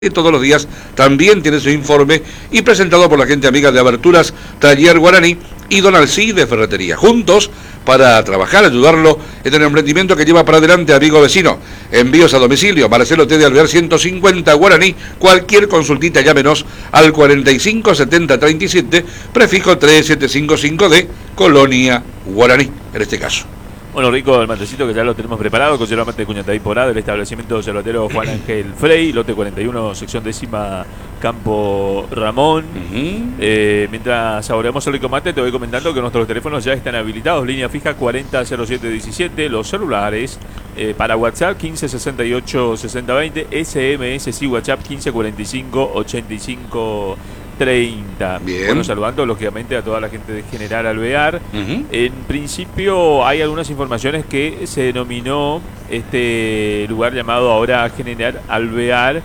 que todos los días también tiene su informe y presentado por la gente amiga de Aberturas, Taller Guaraní y Don Alcí de Ferretería. Juntos para trabajar, ayudarlo en el emprendimiento que lleva para adelante, amigo vecino. Envíos a domicilio, Marcelo T. de Alvear 150 Guaraní. Cualquier consultita llámenos al 45 70 37, prefijo 3755 de Colonia Guaraní, en este caso. Bueno, rico el matecito que ya lo tenemos preparado, conserva mate de Cuñataí Porá, del establecimiento observatorio Juan Ángel Frey, lote 41, sección décima, Campo Ramón. Mientras saboreamos el rico mate, te voy comentando que nuestros teléfonos ya están habilitados, línea fija 400717, los celulares para WhatsApp 1568 6020, SMS sí WhatsApp 1545 85 30. Bien. Bueno, saludando lógicamente a toda la gente de General Alvear. En principio hay algunas informaciones que se denominó este lugar llamado ahora General Alvear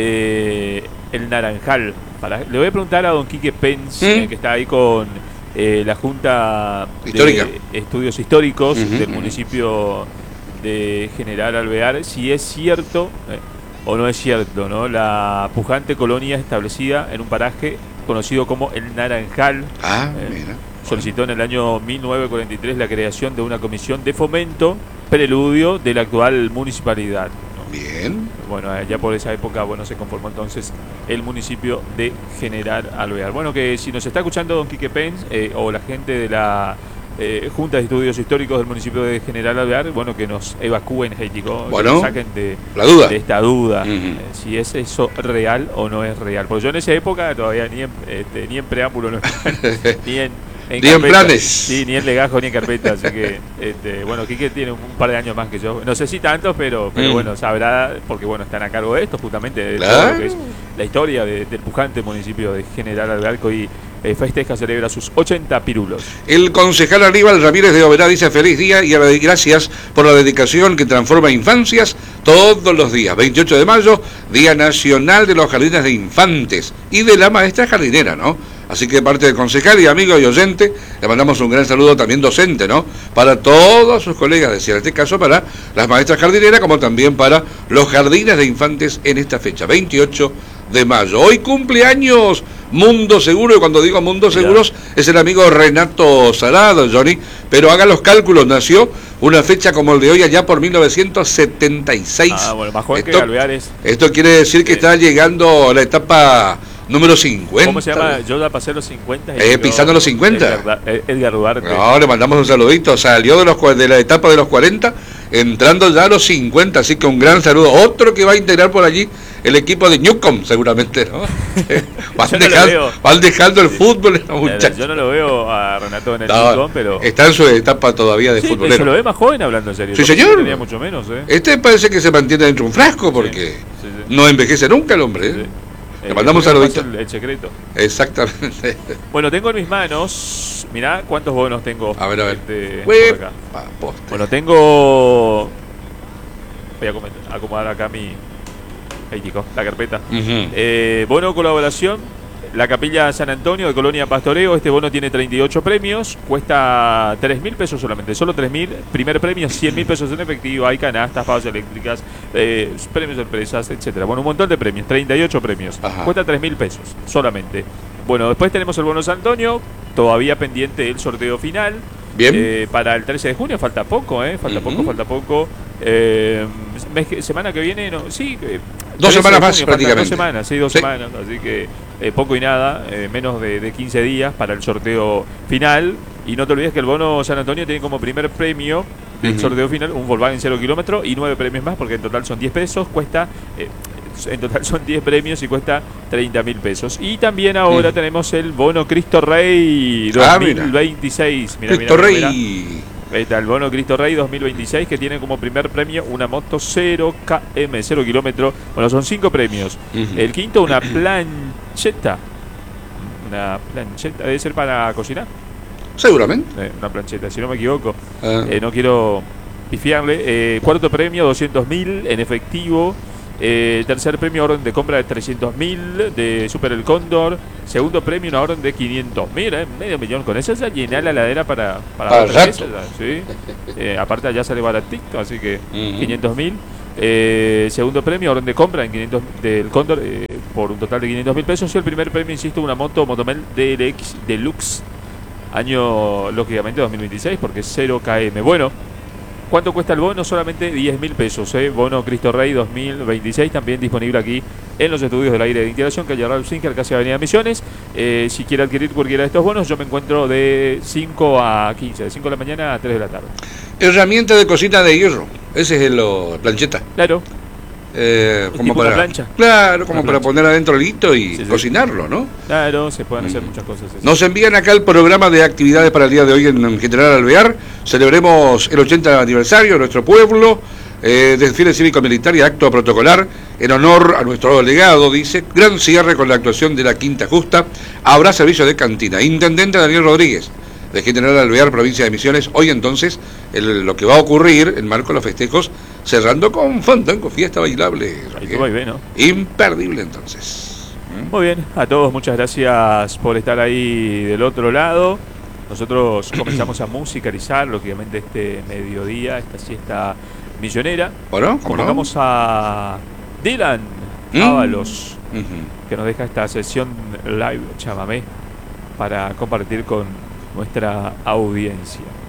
el Naranjal. Le voy a preguntar a don Quique Pens, que está ahí con la Junta Histórica de Estudios Históricos del municipio de General Alvear, si es cierto o no es cierto, ¿no? La pujante colonia establecida en un paraje conocido como el Naranjal solicitó en el año 1943 la creación de una comisión de fomento, preludio de la actual municipalidad, ¿no? Bien. Bueno, ya por esa época, bueno, se conformó entonces el municipio de General Alvear. Bueno, que si nos está escuchando don Quique Pens o la gente de la Junta de Estudios Históricos del municipio de General Alvear, bueno, que nos evacúen, chicos, bueno, que nos saquen de esta duda, si es eso real o no es real. Porque yo en esa época todavía ni en preámbulo, no ni en planes. Sí, ni en legajo ni en carpeta, así que bueno, Quique tiene un par de años más que yo, no sé si tantos, pero bueno, sabrá, porque bueno, están a cargo de esto, justamente de todo lo que es la historia del pujante municipio de General Alvear, que hoy festeja, celebra sus 80 pirulos. El concejal Aníbal Ramírez de Oberá dice: feliz día y gracias por la dedicación que transforma infancias todos los días. 28 de mayo, Día Nacional de los Jardines de Infantes y de la maestra jardinera, ¿no? Así que de parte del concejal y amigo y oyente, le mandamos un gran saludo también docente, ¿no? Para todos sus colegas, decía, en este caso para las maestras jardineras, como también para los jardines de infantes en esta fecha, 28 de mayo. Hoy cumpleaños Mundo Seguro, y cuando digo Mundo Seguros es el amigo Renato Salado, Johnny, pero haga los cálculos, nació una fecha como el de hoy allá por 1976. Bueno, más joven que Alvear es. Esto quiere decir que está llegando a la etapa número 50. ¿Cómo se llama? Yo ya pasé los 50. Pisando los 50. Edgar Duarte. No, le mandamos un saludito. Salió de la etapa de los 40, entrando ya a los 50. Así que un gran saludo. Otro que va a integrar por allí el equipo de Newcomb, seguramente, ¿no? Van dejando el fútbol. Yo no lo veo a Renato en el Newcomb, pero está en su etapa todavía de futbolero. Se lo ve más joven, hablando en serio. Sí, señor. Tenía mucho menos, Este parece que se mantiene dentro de un frasco porque no envejece nunca el hombre, Le mandamos un saludito. El secreto. Exactamente. Bueno, tengo en mis manos, mirá cuántos bonos tengo. A ver. Por acá. Bueno, tengo... Voy a acomodar acá la carpeta. Bono colaboración, la Capilla San Antonio de Colonia Pastoreo. Este bono tiene 38 premios, cuesta 3.000 pesos solamente, solo 3.000. Primer premio, 100.000 pesos en efectivo, hay canastas, pavas eléctricas, premios de empresas, etcétera. Bueno, un montón de premios, 38 premios. Cuesta 3.000 pesos solamente. Bueno, después tenemos el bono San Antonio, todavía pendiente el sorteo final. Bien. Para el 13 de junio, falta poco, falta poco. Semana que viene, no, sí. 2 semanas más prácticamente. 2 semanas, así que poco y nada, menos de 15 días para el sorteo final. Y no te olvides que el bono San Antonio tiene como primer premio del sorteo final un Volkswagen 0 kilómetro y 9 premios más, porque en total son 10 pesos, cuesta... en total son 10 premios y cuesta 30.000 pesos. Y también ahora tenemos el bono Cristo Rey 2026. Mira, Cristo Rey. Ahí está el bono Cristo Rey 2026, que tiene como primer premio una moto 0 km, 0 kilómetro. Bueno, son 5 premios. El quinto, una plancheta. Una plancheta, debe ser para cocinar. Seguramente. Una plancheta, si no me equivoco. No quiero pifiarle. Cuarto premio, 200.000 en efectivo. Tercer premio, orden de compra de 300.000 de Super El Cóndor. Segundo premio, una orden de 500.000, medio millón. Con eso ya llenar la heladera para rato. ¿sí? Aparte ya sale baratito, así que 500.000. Segundo premio, orden de compra en 500 del Cóndor por un total de 500.000 pesos. Y el primer premio, insisto, una moto Motomel DLX Deluxe, año lógicamente 2026, porque es 0 km. Bueno, ¿cuánto cuesta el bono? Solamente 10.000 pesos. Bono Cristo Rey 2026, también disponible aquí en los estudios del aire de integración, calle Raúl Sinker, casi Avenida Misiones. Si quiere adquirir cualquiera de estos bonos, yo me encuentro de 5 a 15, de 5 de la mañana a 3 de la tarde. Herramienta de cocina de hierro. Ese es la plancheta. Claro. Como para plancha. Claro, como para poner adentro el hito y cocinarlo, ¿no? Claro, se pueden hacer muchas cosas. Nos envían acá el programa de actividades para el día de hoy en General Alvear. Celebremos el 80 aniversario de nuestro pueblo, desfile cívico-militar y acto protocolar en honor a nuestro delegado, dice. Gran cierre con la actuación de la Quinta Justa. Habrá servicio de cantina. Intendente Daniel Rodríguez, de General Alvear, provincia de Misiones. Hoy entonces lo que va a ocurrir en marco de los festejos, cerrando con fandango, fiesta bailable. ¿No? Imperdible entonces. Muy bien, a todos muchas gracias por estar ahí del otro lado. Nosotros comenzamos a musicalizar, lógicamente, este mediodía, esta siesta millonera. Bueno, ¿cómo no? Vamos a Dylan Ábalos, que nos deja esta sesión live chamamé para compartir con nuestra audiencia.